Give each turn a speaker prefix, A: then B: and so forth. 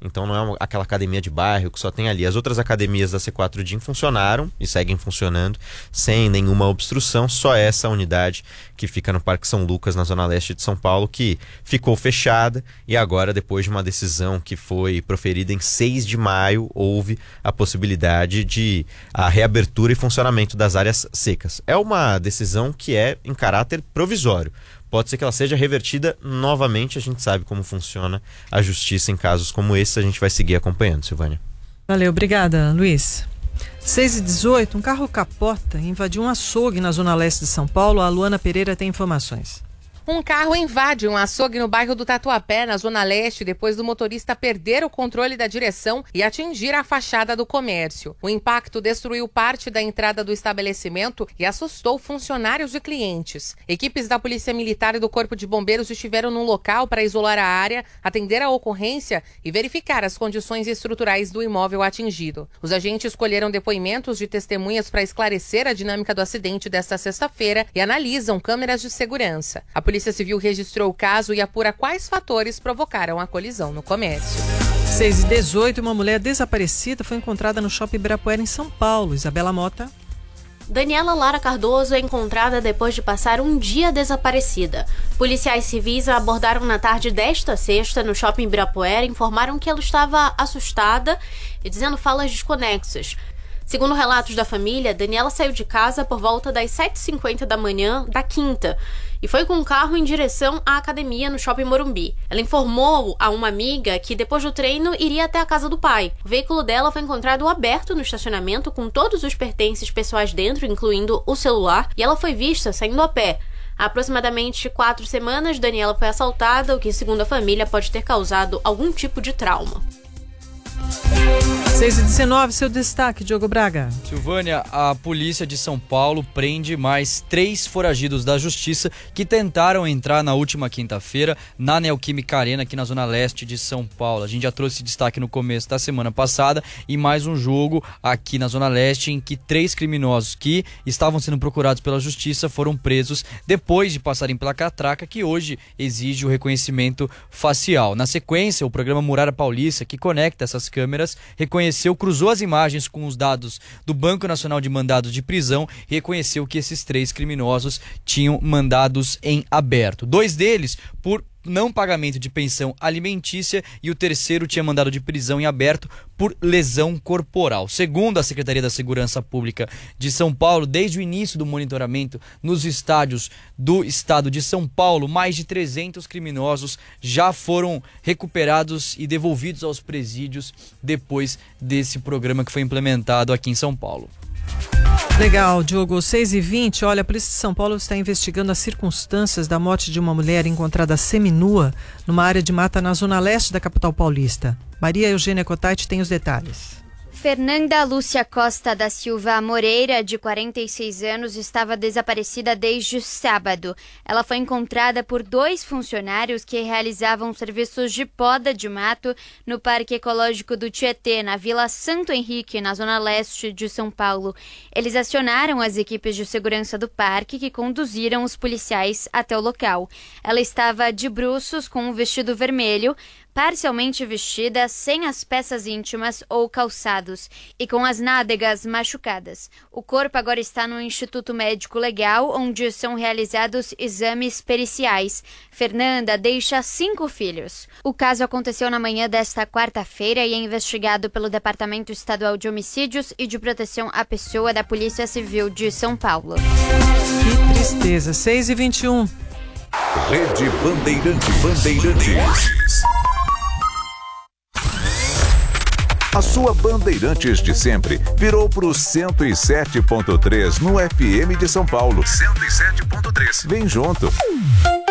A: então não é aquela academia de bairro que só tem ali. As outras academias da C4 DIM funcionaram e seguem funcionando sem nenhuma obstrução, só essa unidade que fica no Parque São Lucas, na zona leste de São Paulo, que ficou fechada, e agora, depois de uma decisão que foi proferida em 6 de maio, houve a possibilidade de a reabertura e funcionamento das áreas secas. É uma decisão que é em caráter provisório. Pode ser que ela seja revertida novamente. A gente sabe como funciona a justiça em casos como esse. A gente vai seguir acompanhando, Silvânia.
B: Valeu, obrigada, Luiz. 6h18, um carro capota e invadiu um açougue na zona leste de São Paulo. A Luana Pereira tem informações.
C: Um carro invade um açougue no bairro do Tatuapé, na zona leste, depois do motorista perder o controle da direção e atingir a fachada do comércio. O impacto destruiu parte da entrada do estabelecimento e assustou funcionários e clientes. Equipes da Polícia Militar e do Corpo de Bombeiros estiveram no local para isolar a área, atender a ocorrência e verificar as condições estruturais do imóvel atingido. Os agentes colheram depoimentos de testemunhas para esclarecer a dinâmica do acidente desta sexta-feira e analisam câmeras de segurança. A Polícia Civil registrou o caso e apura quais fatores provocaram a colisão no comércio.
B: 6h18, uma mulher desaparecida foi encontrada no Shopping Ibirapuera, em São Paulo. Isabela Mota.
D: Daniela Lara Cardoso é encontrada depois de passar um dia desaparecida. Policiais civis a abordaram na tarde desta sexta no Shopping Ibirapuera e informaram que ela estava assustada e dizendo falas desconexas. Segundo relatos da família, Daniela saiu de casa por volta das 7h50 da manhã da quinta e foi com um carro em direção à academia no Shopping Morumbi. Ela informou a uma amiga que depois do treino iria até a casa do pai. O veículo dela foi encontrado aberto no estacionamento com todos os pertences pessoais dentro, incluindo o celular, e ela foi vista saindo a pé. Há aproximadamente 4 semanas, Daniela foi assaltada, o que, segundo a família, pode ter causado algum tipo de trauma.
B: 6h19, seu destaque, Diogo Braga.
E: Silvânia, a polícia de São Paulo prende mais 3 foragidos da justiça que tentaram entrar na última quinta-feira na Neoquímica Arena, aqui na zona leste de São Paulo. A gente já trouxe destaque no começo da semana passada e mais um jogo aqui na zona leste em que 3 criminosos que estavam sendo procurados pela justiça foram presos depois de passarem pela catraca, que hoje exige o reconhecimento facial. Na sequência, o programa Muralha Paulista, que conecta essas câmeras, cruzou as imagens com os dados do Banco Nacional de Mandados de Prisão e reconheceu que esses 3 criminosos tinham mandados em aberto. 2 deles por não pagamento de pensão alimentícia e o terceiro tinha mandado de prisão em aberto por lesão corporal. Segundo a Secretaria da Segurança Pública de São Paulo, desde o início do monitoramento nos estádios do estado de São Paulo, mais de 300 criminosos já foram recuperados e devolvidos aos presídios depois desse programa que foi implementado aqui em São Paulo.
B: Legal, Diogo. 6h20, olha, a Polícia de São Paulo está investigando as circunstâncias da morte de uma mulher encontrada seminua numa área de mata na zona leste da capital paulista. Maria Eugênia Cotati tem os detalhes.
F: Fernanda Lúcia Costa da Silva Moreira, de 46 anos, estava desaparecida desde sábado. Ela foi encontrada por 2 funcionários que realizavam serviços de poda de mato no Parque Ecológico do Tietê, na Vila Santo Henrique, na zona leste de São Paulo. Eles acionaram as equipes de segurança do parque, que conduziram os policiais até o local. Ela estava de bruços com um vestido vermelho, parcialmente vestida, sem as peças íntimas ou calçados e com as nádegas machucadas. O corpo agora está no Instituto Médico Legal, onde são realizados exames periciais. Fernanda deixa 5 filhos. O caso aconteceu na manhã desta quarta-feira e é investigado pelo Departamento Estadual de Homicídios e de Proteção à Pessoa da Polícia Civil de São Paulo.
B: Que tristeza. 6h21.
G: Rede Bandeirantes. A sua Bandeirantes de sempre virou pro 107.3 no FM de São Paulo. 107.3. Vem junto.